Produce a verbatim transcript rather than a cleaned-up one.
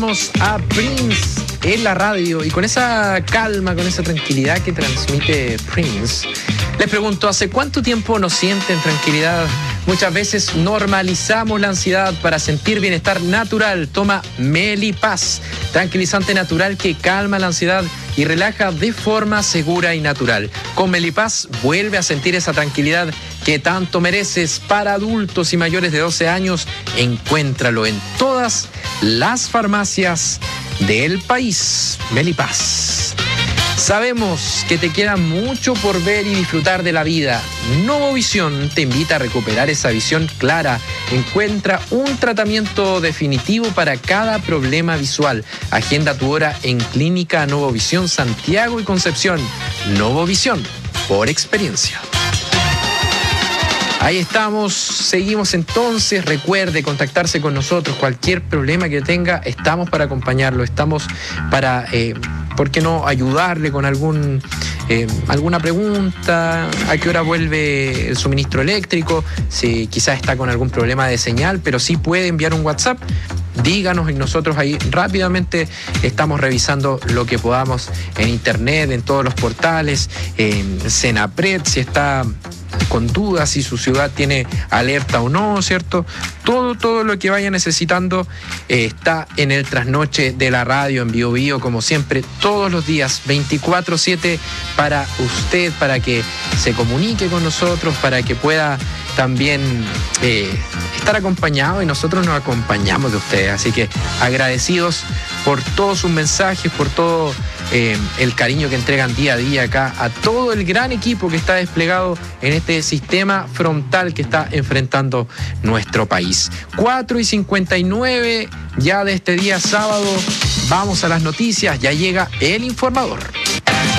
Vamos a Prince en la radio y con esa calma, con esa tranquilidad que transmite Prince, les pregunto, ¿hace cuánto tiempo no sienten tranquilidad? Muchas veces normalizamos la ansiedad para sentir bienestar natural. Toma Melipaz, tranquilizante natural que calma la ansiedad y relaja de forma segura y natural. Con Melipaz vuelve a sentir esa tranquilidad que tanto mereces. Para adultos y mayores de doce años, encuéntralo en todas las farmacias del país. Melipaz. Sabemos que te queda mucho por ver y disfrutar de la vida. Novovisión te invita a recuperar esa visión clara. Encuentra un tratamiento definitivo para cada problema visual. Agenda tu hora en Clínica Novovisión Santiago y Concepción. Novovisión, por experiencia. Ahí estamos, seguimos entonces. Recuerde contactarse con nosotros. Cualquier problema que tenga, estamos para acompañarlo. Estamos para, eh, ¿por qué no?, ayudarle con algún, eh, alguna pregunta. ¿A qué hora vuelve el suministro eléctrico? Si quizás está con algún problema de señal, pero sí puede enviar un WhatsApp. Díganos y nosotros ahí rápidamente estamos revisando lo que podamos en internet, en todos los portales, en Senapred, si está con dudas si su ciudad tiene alerta o no, ¿cierto? Todo, todo lo que vaya necesitando eh, está en el trasnoche de la radio en Bio Bio, como siempre, todos los días, veinticuatro siete para usted, para que se comunique con nosotros, para que pueda también eh, estar acompañado y nosotros nos acompañamos de ustedes. Así que agradecidos por todos sus mensajes, por todo eh, el cariño que entregan día a día acá a todo el gran equipo que está desplegado en este sistema frontal que está enfrentando nuestro país. cuatro y cincuenta y nueve ya de este día sábado. Vamos a las noticias, ya llega el informador.